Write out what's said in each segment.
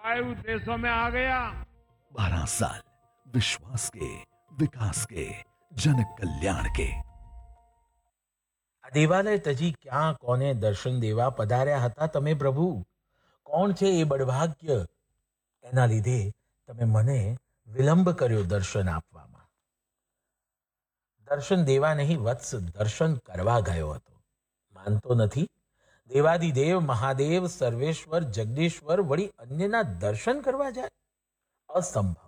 वायु देशों में आ गया। 12 साल विश्वास के, विकास के, जन कल्याण के। આ દેવાલય તજી ક્યાં કોને દર્શન દેવા પધાર્યા હતા તમે પ્રભુ? કોણ છે એ બળભાગ્ય? એના લીધે તમે મને વિલંબ કર્યો દર્શન આપવામાં. દર્શન દેવા નહીં વત્સ, દર્શન કરવા ગયો હતો. માનતો નથી? દેવાદિદેવ મહાદેવ સર્વેશ્વર જગદીશ્વર વળી અન્યના દર્શન કરવા જાય? અસંભવ.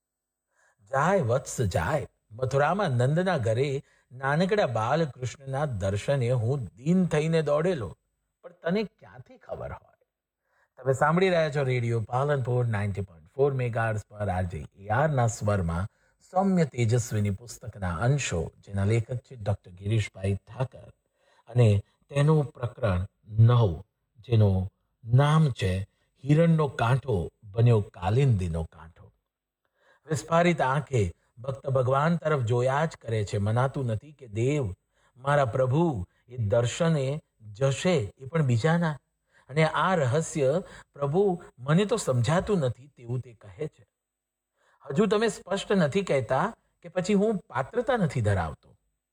જાય વત્સ જાય. મથુરામાં નંદના ઘરે નાનકડા બાલકૃષ્ણના દર્શને હું દીન થઈને દોડેલો, પણ તને ક્યાંથી ખબર હોય? તમે સાંભળી રહ્યા છો રેડિયો પાલનપુર 90.4 મેગાહર્ટ્ઝ પર આરજે AR ના સ્વરમાં સૌમ્ય તેજસ્વીની પુસ્તકના અંશો, જેના લેખક છે ડૉક્ટર ગિરીશભાઈ ઠાકર, અને તેનું પ્રકરણ 9, જેનું નામ છે હિરણનો કાંઠો બન્યો કાલિંદીનો કાંઠો. વિસ્ફારિત આંખે ભક્ત ભગવાન તરફ જોયા જ કરે છે. મનાતું નથી કે દેવ મારા પ્રભુ એ દર્શને જશે, એ પણ બીજાના. અને આ રહસ્ય પ્રભુ મને તો સમજાતું નથી તેવું તે કહે છે. હજુ તમે સ્પષ્ટ નથી કહેતા કે પછી હું પાત્રતા નથી ધરાવતો?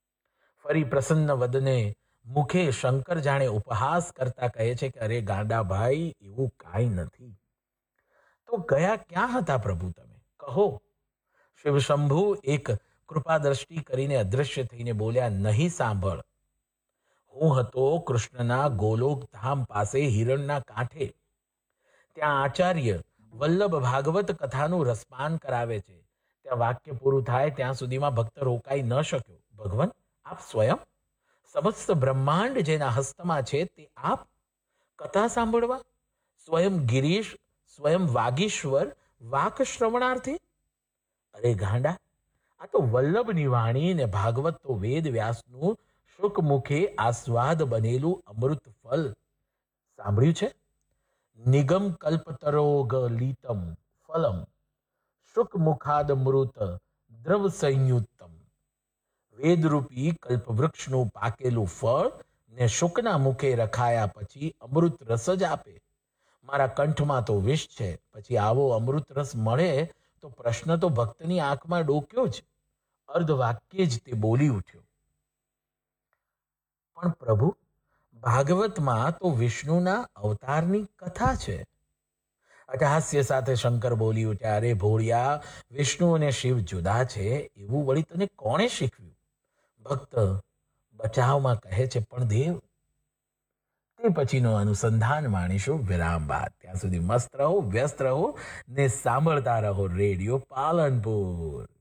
ફરી પ્રસન્ન વદને મુખે શંકર જાણે ઉપહાસ કરતા કહે છે કે અરે ગાંડા ભાઈ, એવું કાંઈ નથી. તો ગયા ક્યાં હતા પ્રભુ તમે? કહો. શિવશંભુ એક કૃપા દ્રષ્ટિ કરીને અદૃશ્ય થઈને બોલ્યા, નહીં સાંભળ. હું હતો કૃષ્ણના ગોલોક ધામ પાસે હિરણના કાંઠે. ત્યાં આચાર્ય વલ્લભ ભાગવત કથાનું રસપાન કરાવે છે. ત્યાં વાક્ય પૂરું થાય ત્યાં સુધીમાં ભક્ત રોકાઈ ન શક્યો. ભગવાન, આપ સ્વયં? સમસ્ત બ્રહ્માંડ જેના હસ્તમાં છે તે આપ કથા સાંભળવા? સ્વયં ગિરીશ, સ્વયં વાગીશ્વર વાક શ્રવણાર્થી? અરે ગાંડા, આ તો વલ્લભની વાણી ને ભાગવત તો વેદ વ્યાસનું શુક મુખે આસ્વાદ બનેલું અમૃત ફલ. સાંભળ્યું છે? નિગમ કલ્પતરોગ લીતમ ફલમ શુક મુખાદ મૃત દ્રવ સંયુક્તમ. વેદરૂપી કલ્પવૃક્ષનું પાકેલું ફળ ને શુકના મુખે રખાયા પછી અમૃત રસ જ આપે. મારા કંઠમાં તો વિષ છે, પછી આવો અમૃત રસ મળે તો પ્રશ્ન તો ભક્તની આંખમાં ડોક્યો જ. અર્ધ વાક્ય જ તે બોલી ઉઠ્યો. પણ પ્રભુ, ભાગવતમાં તો વિષ્ણુના અવતારની કથા છે. અટહાસ્ય સાથે શંકર બોલી ઉઠ્યા, અરે ભોળિયા, વિષ્ણુ અને શિવ જુદા છે એવું વળી તને કોણે શીખવ્યું? ભક્ત બચાવમાં કહે છે, પણ દેવ. તે પછીનું અનુસંધાન માણીશું વિરામ બાદ. ત્યાં સુધી મસ્ત રહો, વ્યસ્ત રહો ને સાંભળતા રહો રેડિયો પાલનપુર.